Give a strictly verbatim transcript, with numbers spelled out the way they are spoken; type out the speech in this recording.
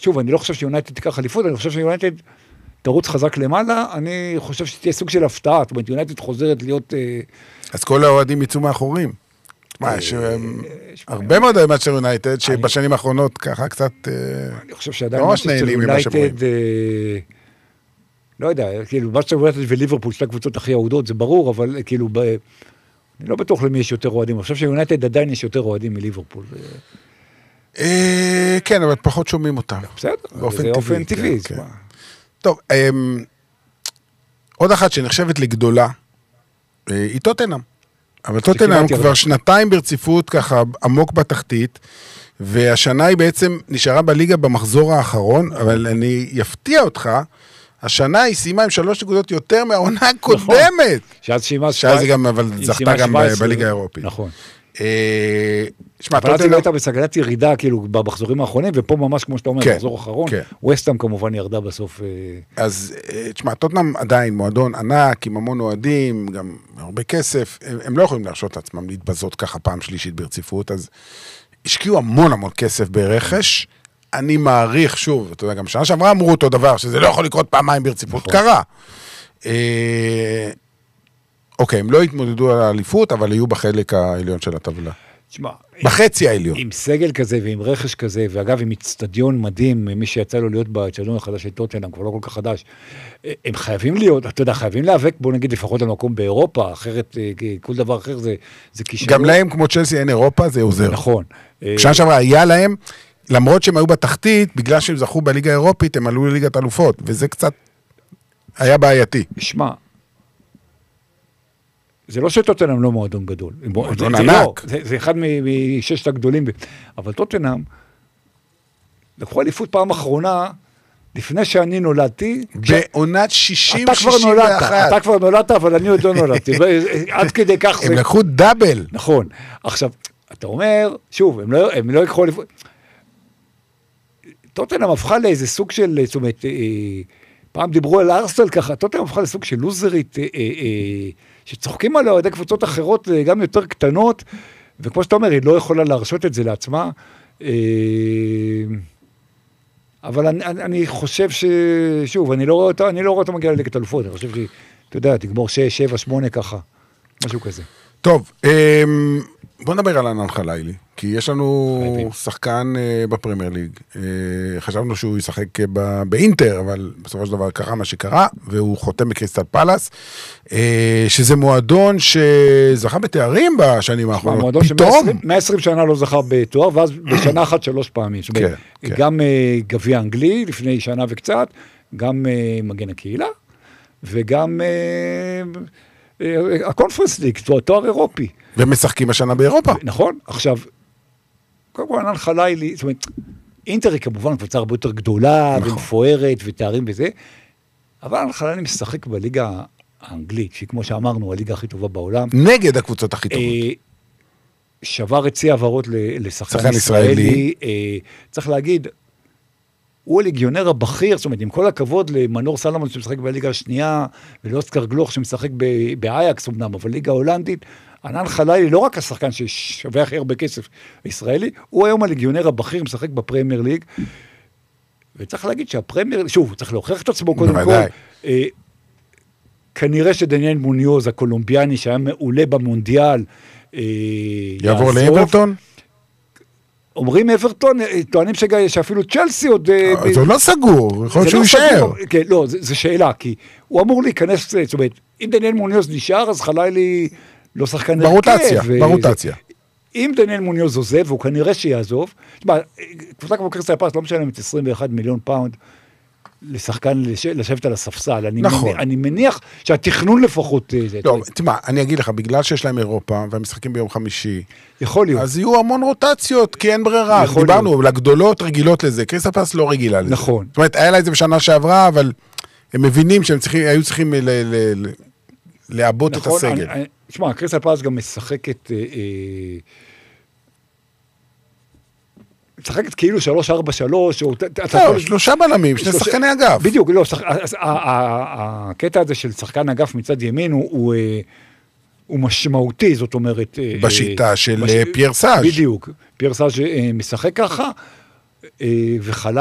שוב, אני לא חושב שיונייטד תיקח אליפות, אני חושב שיונייטד תרוץ חזק למעלה, אני חושב שתהיה סוג של הפתעה, זאת אומרת, יונייטד חוזרת להיות... אז כל האוהדים יצאו מאחורים. מה, יש הרבה מאוד מאצ'ר יונייטד, שבשנים האחרונות ככה קצת... אני חושב שעדיין מאצ'ר יונייטד... לא יודע, כאילו, מאצ'ר יונייטד וליברפול, שתי הקבוצות הכי אהודות, זה ברור, אבל כאילו, אני לא בטוח למי יש יותר אוהדים, אני חושב שיונייטד עדיין יש יותר אוהדים מליברפול. כן, אבל פחות שומעים אותם. בסדר, זה אופן טבעי. טוב, עוד אחת שנחשבת לגדולה, היא טוטנהאם. אבל טוטנהאם כבר שנתיים ברציפות ככה עמוק בתחתית, והשנה היא בעצם נשארה בליגה במחזור האחרון, אבל אני יפתיע אותך, השנה היא סיימה עם שלוש נקודות יותר מהעונה הקודמת. שאז סיימה... שאז היא גם, אבל זכתה גם בליגה האירופית. נכון. אבל אז היא לא הייתה בסגלת ירידה, כאילו, במחזורים האחרונים, ופה ממש, כמו שאתה אומר, במחזור האחרון, ווסטהאם כמובן ירדה בסוף. אז, תשמע, טוטנהאם עדיין מועדון ענק, עם המון אוהדים, גם הרבה כסף, הם לא יכולים להרשות לעצמם להתבזות ככה פעם שלישית ברציפות, אז השקיעו המון המון כסף ברכש, אני מעריך, שוב, אתה יודע, גם שנה שעברה אמרו אותו דבר, שזה לא יכול לקרות פעמיים ברציפות, קרה. אוקיי, הם לא התמודדו על האליפות, אבל היו בחלק העליון של הטבלה. תשמע, בחצי העליון. עם סגל כזה ועם רכש כזה, ואגב, עם אצטדיון מדהים, מי שיצא לו להיות באצטדיון החדש של טוטנהאם, כבר לא כל כך חדש, הם חייבים להיות, אתה יודע, חייבים להיאבק, בוא נגיד לפחות על מקום באירופה, אחרת, כל דבר אחר זה, זה כישלון. גם להם, כמו צ'לסי, אין אירופה, זה עוזר. נכון. שנה שעברה היה להם, למרות שהם היו בתחתית, בגלל שהם זכו בליגה האירופית, הם עלו לליגת אלופות, וזה קצת היה בעייתי. שמע, זה לא שטוטנהאם לא מועדון גדול. מועדון ענק. זה אחד מששת הגדולים. אבל טוטנהאם, לקחו אליפות פעם אחרונה, לפני שאני נולדתי... בעונת שישים שישים ואחת. אתה כבר נולדת, אבל אני עוד לא נולדתי. עד כדי כך זה... הם לקחו דאבל. נכון. עכשיו, אתה אומר, שוב, הם לא יקחו אליפות... טוטנהאם הפכה לאיזה סוג של... זאת אומרת, פעם דיברו על ארסנל ככה, טוטנהאם הפכה לסוג של לוזרית... שצוחקים עליה עדי קבוצות אחרות, גם יותר קטנות, וכמו שאתה אומר, היא לא יכולה להרשות את זה לעצמה, אבל אני, אני חושב ש... שוב, אני לא רואה אותה, אני לא רואה אותה מגיעה לליגת אלופות, אני חושב שהיא, אתה יודע, תגמור שש, שבע, שמונה ככה, משהו כזה. טוב, בוא נדבר על ענן חלילי, כי יש לנו שחקן בפרמייר ליג, חשבנו שהוא ישחק באינטר, אבל בסופו של דבר קרה מה שקרה, והוא חותם בקריסטל פלאס, שזה מועדון שזכה בתארים בשנים האחרונות. מועדון ש-מאה ועשרים שנה לא זכה בתואר, ואז בשנה אחת שלוש פעמים. גם גביע אנגלי לפני שנה וקצת, גם מגן הקהילה, וגם הקונפרנס ליג, תואר אירופי. ומשחקים השנה באירופה. נכון, עכשיו, קודם כל ענן חלילי, זאת אומרת, אינטר היא כמובן קבוצה הרבה יותר גדולה, ומפוארת, ותארים וזה, אבל ענן חלילי משחק בליגה האנגלית, שהיא כמו שאמרנו, הליגה הכי טובה בעולם. נגד הקבוצות הכי טובות. שבר הציא העברות לשחקן ישראלי. צריך להגיד, הוא הליגיונר הבכיר, זאת אומרת, עם כל הכבוד למנור סלומון שמשחק בליגה השנייה, ולאוסקר גלוך שמשחק באייקס אמנם, אבל ליגה הולנדית, ענן חלילי, לא רק השחקן ששווה הכי הרבה כסף ישראלי, הוא היום הליגיונר הבכיר, משחק בפרמייר ליג, וצריך להגיד שהפרמייר, שוב, צריך להוכיח את עצמו קודם כל, אה, כנראה שדניאל מוניוז, הקולומביאני, שהיה מעולה במונדיאל, אה, יעבור לאברטון? אומרים אברטון, טוענים שאפילו צ'לסי עוד... זה לא סגור, יכול להיות שהוא יישאר. כן, לא, זו שאלה, כי הוא אמור להיכנס, זאת אומרת, אם דניאל מוניוז נשאר, אז חלילי לא שחקן הרכב. ברוטציה, ברוטציה. אם דניאל מוניוז עוזב, והוא כנראה שיעזוב, קבוצה כמו קריסטל פלאס לא משלמת עשרים ואחד מיליון פאונד לשחקן לשבת על הספסל. נכון. אני מניח שהתכנון לפחות... לא, תשמע, אני אגיד לך, בגלל שיש להם אירופה, והמשחקים ביום חמישי, יכול להיות. אז יהיו המון רוטציות, כי אין ברירה. דיברנו, לגדולות רגילות לזה, קריסטל פלאס לא רגילה לזה. נכון. זאת אומרת, היה לה את זה בשנה שעברה, אבל הם מבינים שהם היו צריכים לעבוד את הסגל. תשמע, קריסטל פלאס גם משחקת... משחקת כאילו שלוש ארבע שלוש, לא, שלושה בלמים, שני שחקני אגף. בדיוק, לא, הקטע הזה של שחקן אגף מצד ימין הוא משמעותי, זאת אומרת... בשיטה של פייר סאז'. בדיוק, פייר סאז' משחק ככה, וחלל